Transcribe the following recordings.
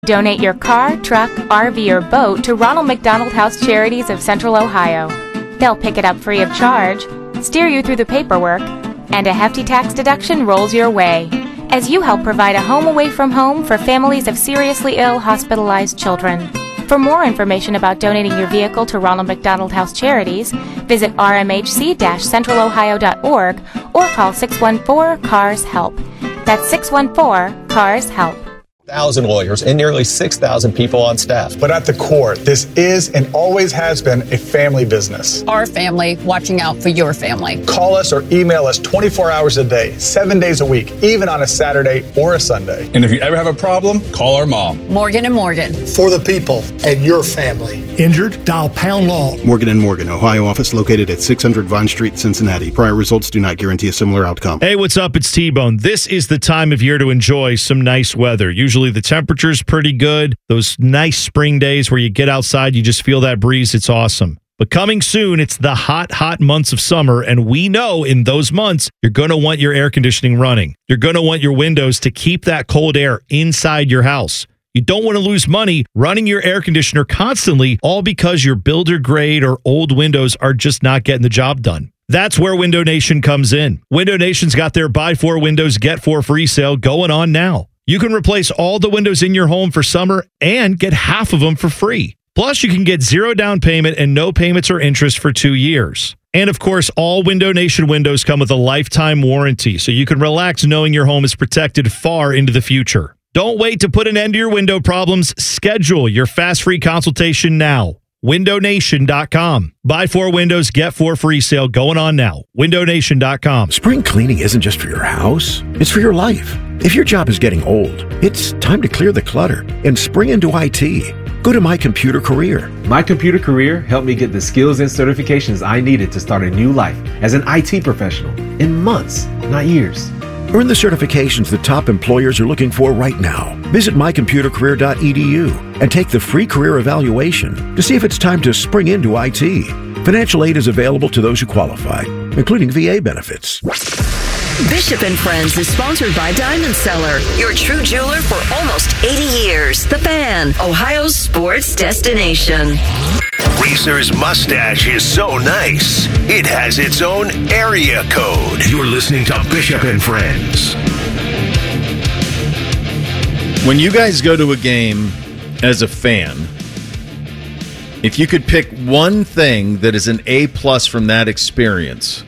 Donate your car, truck, RV, or boat to Ronald McDonald House Charities of Central Ohio. They'll pick it up free of charge, steer you through the paperwork, and a hefty tax deduction rolls your way as you help provide a home away from home for families of seriously ill, hospitalized children. For more information about donating your vehicle to Ronald McDonald House Charities, visit rmhc-centralohio.org or call 614-CARS-HELP. That's 614-CARS-HELP. 1,000 lawyers and nearly 6,000 people on staff. But at the core, this is and always has been a family business. Our family watching out for your family. Call us or email us 24 hours a day, 7 days a week, even on a Saturday or a Sunday. And if you ever have a problem, call our mom. Morgan & Morgan. For the people and your family. Injured? Dial pound law. Morgan & Morgan, Ohio office located at 600 Vine Street, Cincinnati. Prior results do not guarantee a similar outcome. Hey, what's up? It's T-Bone. This is the time of year to enjoy some nice weather. Usually the temperature's pretty good. Those nice spring days where you get outside, you just feel that breeze. It's awesome. But coming soon, it's the hot, hot months of summer, and we know in those months, you're going to want your air conditioning running. You're going to want your windows to keep that cold air inside your house. You don't want to lose money running your air conditioner constantly, all because your builder grade or old windows are just not getting the job done. That's where Window Nation comes in. Window Nation's got their buy 4 windows, get 4 free sale going on now. You can replace all the windows in your home for summer and get half of them for free. Plus, you can get 0 down payment and no payments or interest for 2 years. And of course, all Window Nation windows come with a lifetime warranty, so you can relax knowing your home is protected far into the future. Don't wait to put an end to your window problems. Schedule your fast free consultation now. WindowNation.com. Buy 4 windows, get 4 free sale going on now. WindowNation.com. Spring cleaning isn't just for your house, it's for your life. If your job is getting old, it's time to clear the clutter and spring into IT. Go to My Computer Career. My Computer Career helped me get the skills and certifications I needed to start a new life as an IT professional in months, not years. Earn the certifications that top employers are looking for right now. Visit mycomputercareer.edu and take the free career evaluation to see if it's time to spring into IT. Financial aid is available to those who qualify, including VA benefits. Bishop and Friends is sponsored by Diamond Seller, your true jeweler for almost 80 years. The Fan, Ohio's sports destination. Reese's mustache is so nice, it has its own area code. You're listening to Bishop and Friends. When you guys go to a game as a fan, if you could pick one thing that is an A+ from that experience,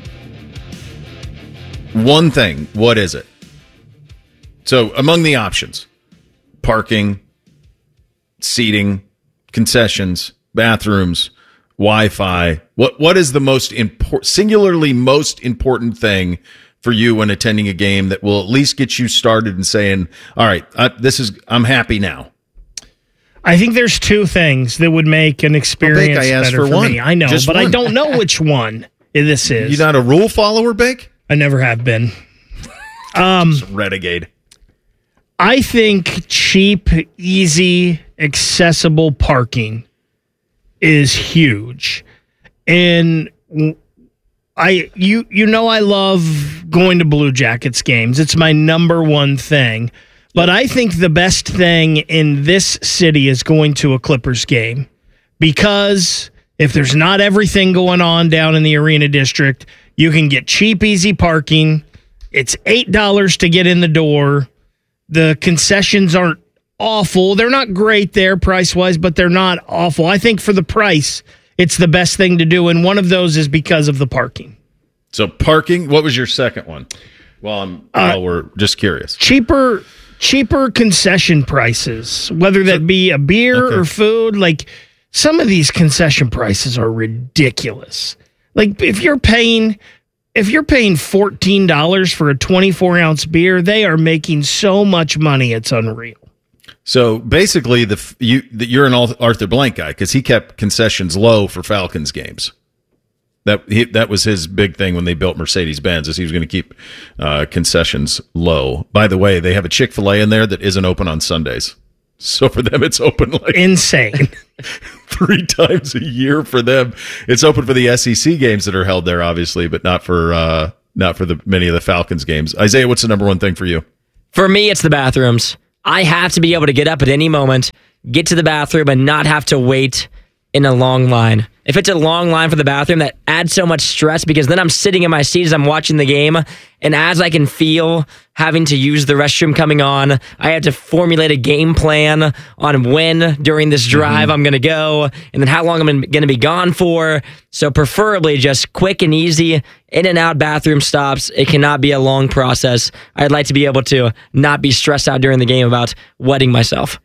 one thing, what is it? So among the options, parking, seating, concessions, bathrooms, Wi-Fi, what is the most singularly most important thing for you when attending a game that will at least get you started and saying, all right, I'm happy now? I think there's 2 things that would make an experience better for me. I know, just but one. I don't know which one this is. You're not a rule follower, Bake? I never have been. Renegade. I think cheap, easy, accessible parking is huge. And I love going to Blue Jackets games. It's my number one thing. But I think the best thing in this city is going to a Clippers game, because if there's not everything going on down in the Arena District, you can get cheap, easy parking. It's $8 to get in the door. The concessions aren't awful. They're not great there price-wise, but they're not awful. I think for the price, it's the best thing to do, and one of those is because of the parking. So parking, what was your second one? Well, we're just curious. Cheaper concession prices, whether that be a beer or food. Like, some of these concession prices are ridiculous. Like, if you're paying $14 for a 24-ounce beer, they are making so much money, it's unreal. So basically, you're an Arthur Blank guy, because he kept concessions low for Falcons games. That was his big thing when they built Mercedes-Benz, is he was going to keep concessions low. By the way, they have a Chick-fil-A in there that isn't open on Sundays. So for them, it's open like insane 3 times a year for them. It's open for the SEC games that are held there, obviously, but not for the many of the Falcons games. Isaiah, what's the number one thing for you? For me, it's the bathrooms. I have to be able to get up at any moment, get to the bathroom, and not have to wait in a long line. If it's a long line for the bathroom, that adds so much stress because then I'm sitting in my seat as I'm watching the game, and as I can feel having to use the restroom coming on, I have to formulate a game plan on when during this drive I'm going to go, and then how long I'm going to be gone for. So preferably just quick and easy in and out bathroom stops. It cannot be a long process. I'd like to be able to not be stressed out during the game about wetting myself.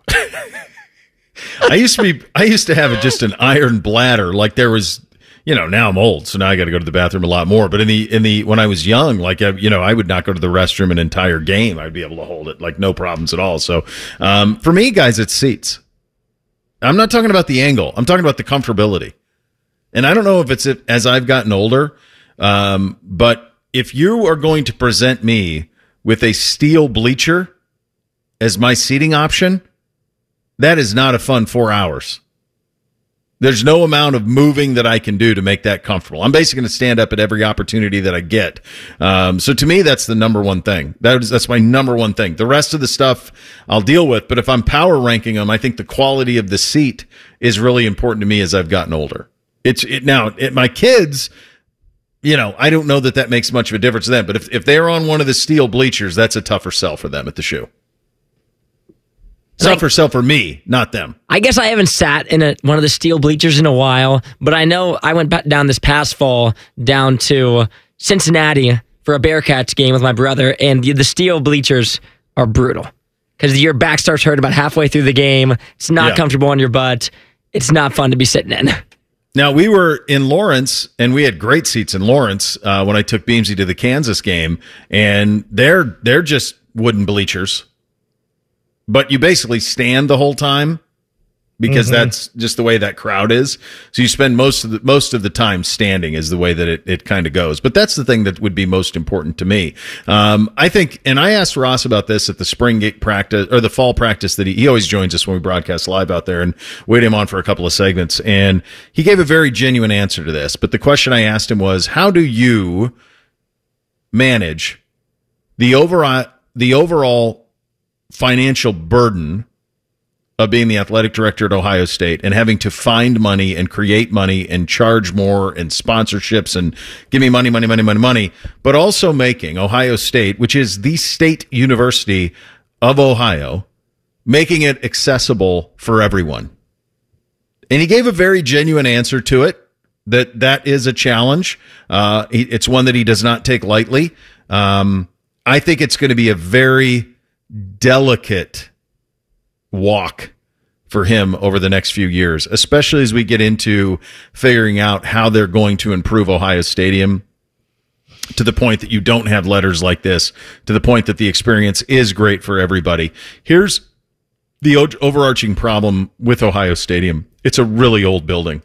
I used to have just an iron bladder. Like there was, now I'm old, so now I got to go to the bathroom a lot more. But when I was young, like, I would not go to the restroom an entire game. I'd be able to hold it, like no problems at all. So, for me, guys, it's seats. I'm not talking about the angle. I'm talking about the comfortability. And I don't know if it's as I've gotten older, but if you are going to present me with a steel bleacher as my seating option, that is not a fun 4 hours. There's no amount of moving that I can do to make that comfortable. I'm basically going to stand up at every opportunity that I get. So to me, that's the number one thing. That's my number one thing. The rest of the stuff I'll deal with, but if I'm power ranking them, I think the quality of the seat is really important to me as I've gotten older. My kids, I don't know that makes much of a difference to them, but if they're on one of the steel bleachers, that's a tougher sell for them at the shoe. Sell for me, not them. I guess I haven't sat in one of the steel bleachers in a while, but I know I went down this past fall down to Cincinnati for a Bearcats game with my brother, and the steel bleachers are brutal because your back starts hurting about halfway through the game. It's not comfortable on your butt. It's not fun to be sitting in. Now, we were in Lawrence, and we had great seats in Lawrence when I took Beamsy to the Kansas game, and they're just wooden bleachers. But you basically stand the whole time because that's just the way that crowd is. So you spend most of the time standing is the way that it kind of goes. But that's the thing that would be most important to me. I think, and I asked Ross about this at the spring practice or the fall practice that he always joins us when we broadcast live out there, and waited him on for a couple of segments. And he gave a very genuine answer to this. But the question I asked him was, how do you manage the overall financial burden of being the athletic director at Ohio State and having to find money and create money and charge more and sponsorships and give me money, but also making Ohio State, which is the state university of Ohio, making it accessible for everyone? And he gave a very genuine answer to it, that is a challenge. It's one that he does not take lightly. I think it's going to be a very delicate walk for him over the next few years, especially as we get into figuring out how they're going to improve Ohio Stadium to the point that you don't have letters like this, to the point that the experience is great for everybody. Here's the overarching problem with Ohio Stadium. It's a really old building.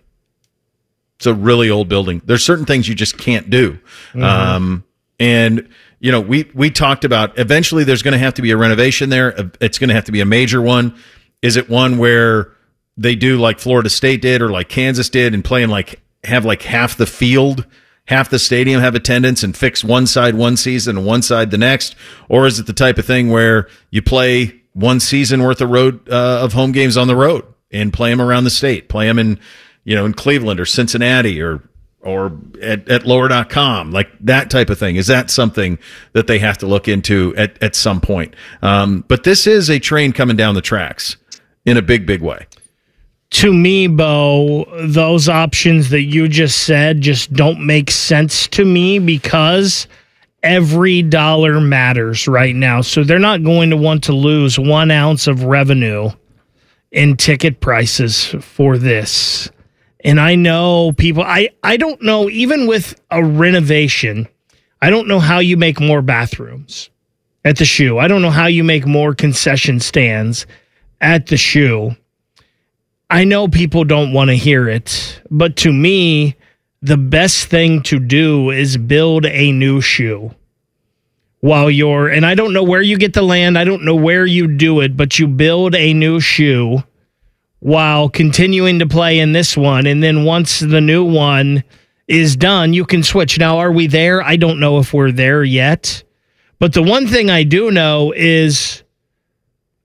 There's certain things you just can't do. And we talked about eventually there's going to have to be a renovation there. It's going to have to be a major one. Is it one where they do like Florida State did or like Kansas did and play and have half the field, half the stadium have attendance and fix one side one season and one side the next? Or is it the type of thing where you play one season worth of home games on the road and play them around the state, play them in Cleveland or Cincinnati or at lower.com, like that type of thing? Is that something that they have to look into at some point? But this is a train coming down the tracks in a big, big way. To me, Bo, those options that you just said just don't make sense to me because every dollar matters right now. So they're not going to want to lose 1 ounce of revenue in ticket prices for this. And I know people, I don't know, even with a renovation, I don't know how you make more bathrooms at the shoe. I don't know how you make more concession stands at the shoe. I know people don't want to hear it, but to me, the best thing to do is build a new shoe. And I don't know where you get the land, I don't know where you do it, but you build a new shoe while continuing to play in this one. And then once the new one is done, you can switch. Now, are we there? I don't know if we're there yet. But the one thing I do know is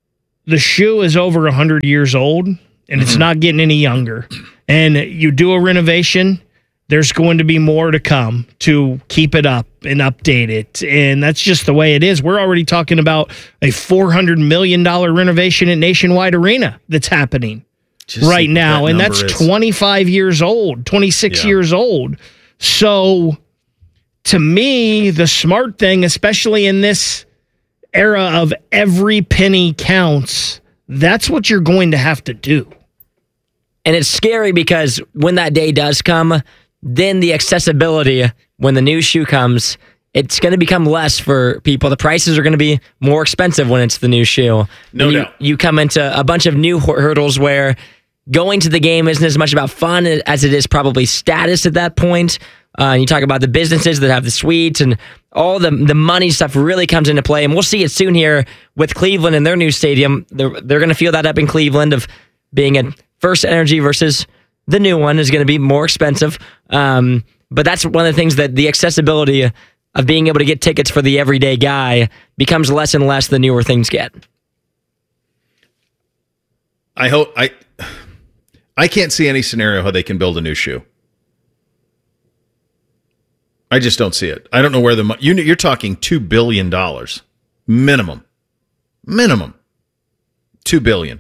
the shoe is over 100 years old, and it's not getting any younger. And you do a renovation, there's going to be more to come to keep it up and update it. And that's just the way it is. We're already talking about a $400 million renovation at Nationwide Arena that's happening right now. And that's 25 years old, 26 years old. So to me, the smart thing, especially in this era of every penny counts, that's what you're going to have to do. And it's scary because when that day does come, then the accessibility, when the new shoe comes, it's going to become less for people. The prices are going to be more expensive when it's the new shoe. No doubt. You come into a bunch of new hurdles where going to the game isn't as much about fun as it is probably status at that point. You talk about the businesses that have the suites and all the money stuff really comes into play. And we'll see it soon here with Cleveland and their new stadium. They're going to feel that up in Cleveland of being at First Energy versus the new one is going to be more expensive. But that's one of the things that the accessibility of being able to get tickets for the everyday guy becomes less and less the newer things get. I can't see any scenario how they can build a new shoe. I just don't see it. I don't know where the money... You're talking $2 billion. Minimum. $2 billion.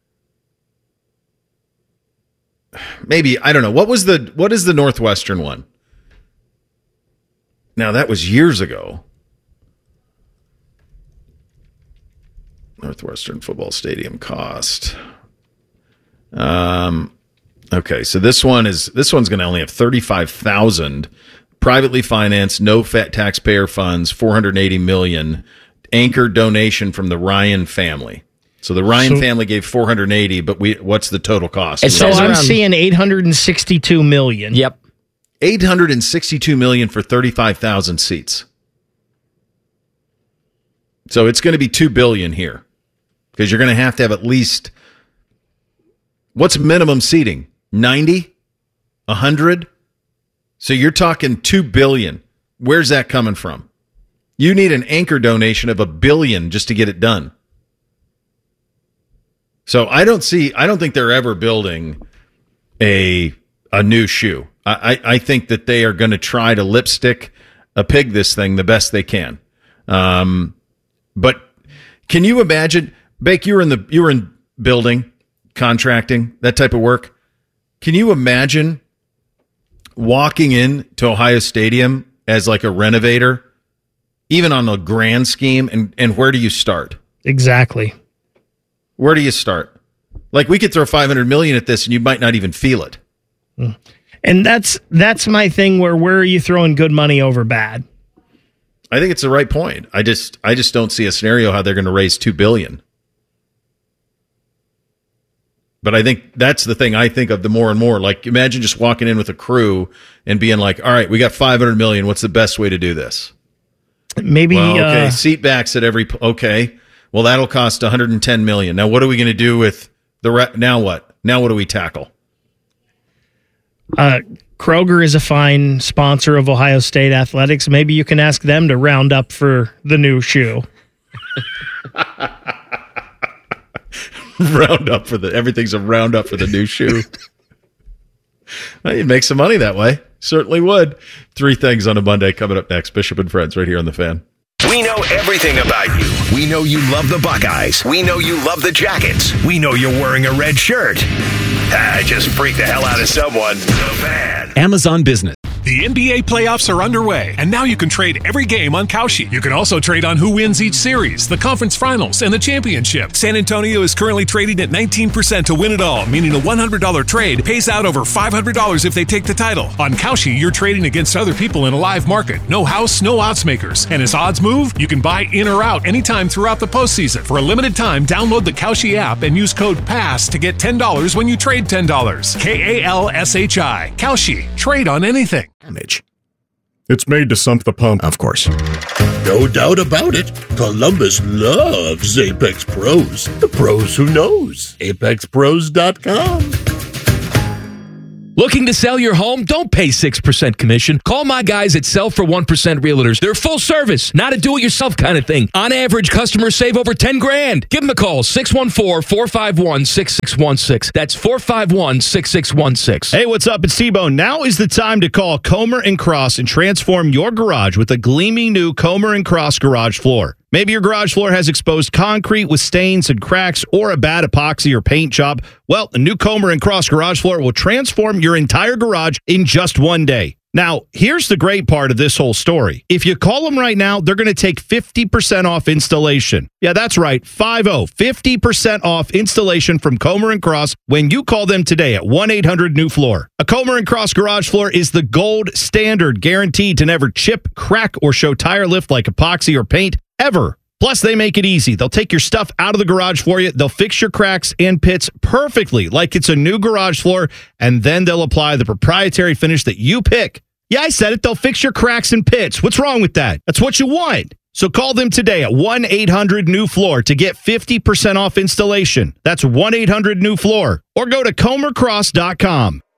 Maybe, I don't know. What is the Northwestern one? Now, that was years ago. Northwestern football stadium cost. Okay, so this one's going to only have 35,000. Privately financed, no fat taxpayer funds, $480 million. Anchor donation from the Ryan family. So the Ryan family gave $480, but what's the total cost? So I'm seeing $862 million. Yep. $862 million for 35,000 seats. So it's going to be $2 billion here because you're going to have at least, what's minimum seating? 90? 100? So you're talking $2 billion. Where's that coming from? You need an anchor donation of $1 billion just to get it done. So I don't think they're ever building a new shoe. I think that they are going to try to lipstick a pig this thing the best they can. But can you imagine, Bake, you were in building, contracting, that type of work. Can you imagine walking in to Ohio Stadium as like a renovator, even on the grand scheme, and where do you start? Exactly. Where do you start? Like, we could throw $500 million at this and you might not even feel it. And that's my thing where are you throwing good money over bad? I think it's the right point. I just don't see a scenario how they're going to raise $2 billion. But I think that's the thing I think of the more and more. Like, imagine just walking in with a crew and being like, all right, we got $500 million. What's the best way to do this? Maybe, okay, seat backs at every, okay. Well, that'll cost $110 million. Now, what are we going to do with now what? Now what do we tackle? Kroger is a fine sponsor of Ohio State athletics. Maybe you can ask them to round up for the new shoe. Everything's a roundup for the new shoe. Well, you'd make some money that way. Certainly would. 3 things on a Monday coming up next. Bishop and Friends right here on The Fan. We know everything about you. We know you love the Buckeyes. We know you love the Jackets. We know you're wearing a red shirt. Just freak the hell out of someone. The Fan. Amazon Business. The NBA playoffs are underway, and now you can trade every game on Kalshi. You can also trade on who wins each series, the conference finals, and the championship. San Antonio is currently trading at 19% to win it all, meaning a $100 trade pays out over $500 if they take the title. On Kalshi, you're trading against other people in a live market. No house, no odds makers. And as odds move, you can buy in or out anytime throughout the postseason. For a limited time, download the Kalshi app and use code PASS to get $10 when you trade $10. KALSHI. Kalshi. Trade on anything. It's made to sump the pump. Of course. No doubt about it. Columbus loves Apex Pros. The pros who knows. ApexPros.com. Looking to sell your home? Don't pay 6% commission. Call my guys at Sell for 1% Realtors. They're full service, not a do-it-yourself kind of thing. On average, customers save over $10,000. Give them a call, 614-451-6616. That's 451-6616. Hey, what's up? It's T-Bone. Now is the time to call Comer & Cross and transform your garage with a gleaming new Comer & Cross garage floor. Maybe your garage floor has exposed concrete with stains and cracks or a bad epoxy or paint job. Well, the new Comer & Cross garage floor will transform your entire garage in just one day. Now, here's the great part of this whole story. If you call them right now, they're going to take 50% off installation. Yeah, that's right, 50% off installation from Comer & Cross when you call them today at 1-800-NEW-FLOOR. A Comer & Cross garage floor is the gold standard, guaranteed to never chip, crack, or show tire lift like epoxy or paint ever. Plus, they make it easy. They'll take your stuff out of the garage for you. They'll fix your cracks and pits perfectly like it's a new garage floor, and then they'll apply the proprietary finish that you pick. Yeah, I said it. They'll fix your cracks and pits. What's wrong with that? That's what you want. So call them today at 1-800-NEW-FLOOR to get 50% off installation. That's 1-800-NEW-FLOOR. Or go to comercross.com.